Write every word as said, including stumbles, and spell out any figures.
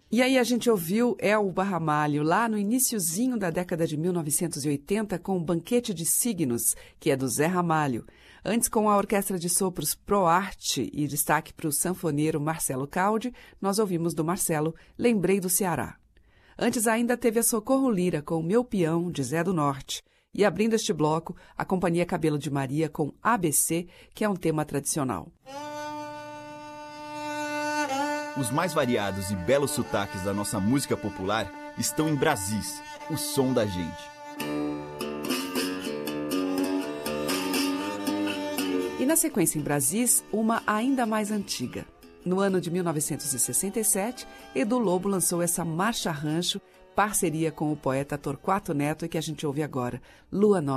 E aí a gente ouviu Elba Ramalho lá no iniciozinho da década de mil novecentos e oitenta com o Banquete de Signos, que é do Zé Ramalho. Antes, com a Orquestra de Sopros ProArte e destaque para o sanfoneiro Marcelo Caldi, nós ouvimos do Marcelo Lembrei do Ceará. Antes ainda teve a Socorro Lira com Meu Peão, de Zé do Norte. E abrindo este bloco, a Companhia Cabelo de Maria com A B C, que é um tema tradicional. Os mais variados e belos sotaques da nossa música popular estão em Brasis, o som da gente. E na sequência em Brasis, uma ainda mais antiga. No ano de mil novecentos e sessenta e sete, Edu Lobo lançou essa Marcha Rancho, parceria com o poeta Torquato Neto, que a gente ouve agora, Lua Nova.